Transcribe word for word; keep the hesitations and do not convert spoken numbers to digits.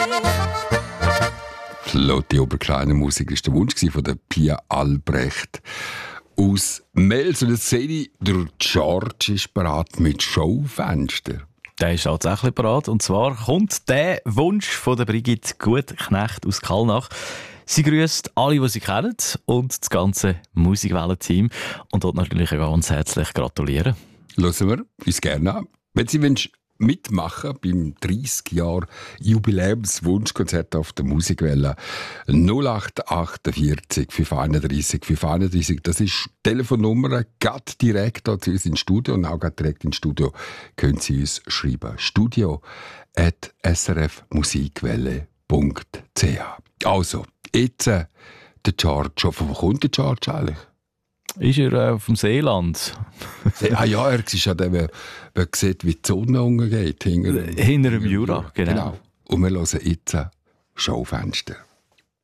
Lotte Oberkleine Musik war der Wunsch von der Pia Albrecht aus Mels. Und jetzt sehe ich, der George ist bereit mit Schaufenster. Der ist tatsächlich bereit. Und zwar kommt der Wunsch von der Brigitte Gutknecht aus Kallnach. Sie grüßt alle, die sie kennen, und das ganze Musikwellen-Team. Und dort natürlich ganz herzlich gratulieren. Hören wir uns gerne an. Wenn Sie wünschen, mitmachen beim dreißig Jahr Jubiläumswunschkonzert auf der Musikwelle null acht achtundvierzig fünf einunddreissig fünf einunddreissig. Das ist die Telefonnummer, geht direkt zu uns ins Studio und auch direkt ins Studio können Sie uns schreiben. studio at s r f musikwelle punkt c h. Also, jetzt äh, der George. Von wo kommt der George eigentlich? Ist er äh, auf dem Seeland? ah ja, er ist ja der, der sieht, wie die Sonne untergeht. Hinter, hinter dem Jura, genau. genau. Und wir hören jetzt Schaufenster.